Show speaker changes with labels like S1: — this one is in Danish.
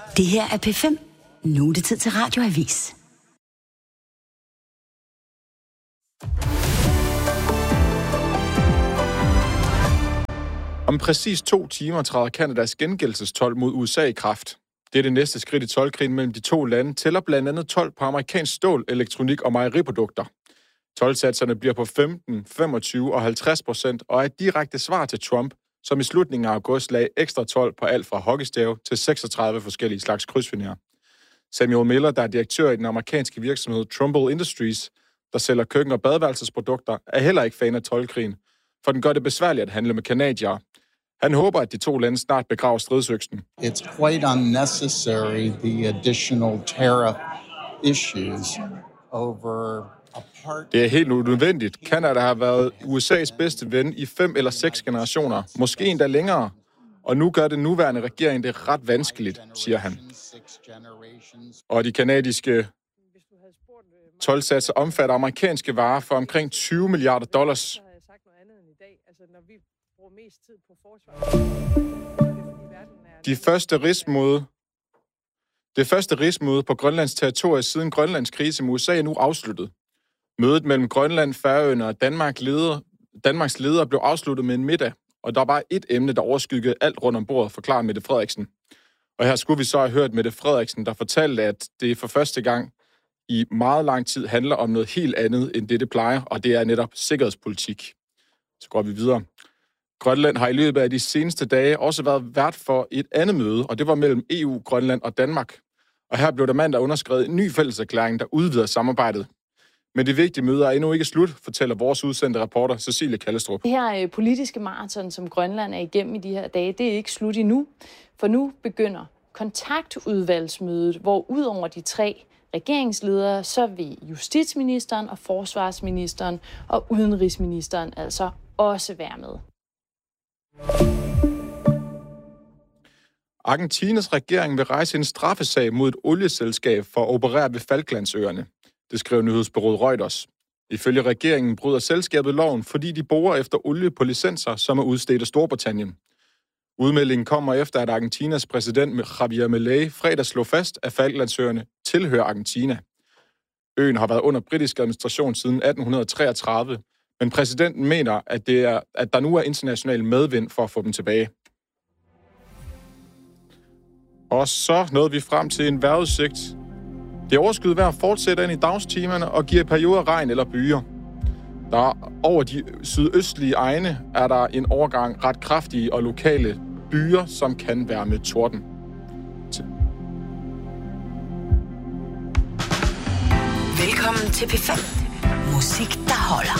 S1: Det her er P5. Nu er det tid til Radioavis.
S2: Om præcis 2 timer træder Kanadas gengældelsestold mod USA i kraft. Det er det næste skridt i toldkrigen mellem de to lande, tæller blandt andet told på amerikansk stål, elektronik og mejeriprodukter. Toldsatserne bliver på 15, 25 og 50% og er et direkte svar til Trump, som i slutningen af august lagde ekstra told på alt fra hockeystave til 36 forskellige slags krydsfiner. Samuel Miller, der er direktør i den amerikanske virksomhed Trumbull Industries, der sælger køkken- og badeværelsesprodukter, er heller ikke fan af toldkrigen, for den gør det besværligt at handle med canadiere. Han håber, at de to lande snart begraver stridsøksen.
S3: It's quite unnecessary, the additional tariff issues over a part.
S2: Det er helt unødvendigt. Canada har været USA's bedste ven i 5 eller 6 generationer, måske endda længere. Og nu gør den nuværende regering det ret vanskeligt, siger han. Og de kanadiske toldsatser omfatter amerikanske varer for omkring $20 milliarder. Det første rigsmøde på Grønlands territorie siden Grønlands krise med USA er nu afsluttet. Mødet mellem Grønland, Færøerne og Danmarks ledere blev afsluttet med en middag, og der var et emne, der overskyggede alt rundt om bordet, forklarer Mette Frederiksen. Og her skulle vi så have hørt Mette Frederiksen, der fortalte, at det for første gang i meget lang tid handler om noget helt andet, end det plejer, og det er netop sikkerhedspolitik. Så går vi videre. Grønland har i løbet af de seneste dage også været vært for et andet møde, og det var mellem EU, Grønland og Danmark. Og her blev der mandag underskrevet en ny fælleserklæring, der udvider samarbejdet. Men det vigtige møde er endnu ikke slut, fortæller vores udsendte reporter Cecilie Kallestrup.
S4: Det her politiske maraton, som Grønland er igennem i de her dage, det er ikke slut endnu. For nu begynder kontaktudvalgsmødet, hvor ud over de 3 regeringsledere, så vil justitsministeren og forsvarsministeren og udenrigsministeren altså også være med.
S2: Argentinas regering vil rejse en straffesag mod et olieselskab for at operere ved Falklandsøerne. Det skrev nyhedsbureauet Reuters. Ifølge regeringen bryder selskabet loven, fordi de borer efter olie på licenser, som er udstedt af Storbritannien. Udmeldingen kommer efter, at Argentinas præsident Javier Milei fredag slog fast, at Falklandsøerne tilhører Argentina. Øen har været under britisk administration siden 1833, men præsidenten mener, at der nu er international medvind for at få dem tilbage. Og så nåede vi frem til en vejrudsigt. Det overskyet vejr fortsætter ind i dagstimerne og giver perioder regn eller byer. Der over de sydøstlige egne er der en overgang ret kraftige og lokale byer, som kan være med torden.
S1: Velkommen til P5. Musik, der holder.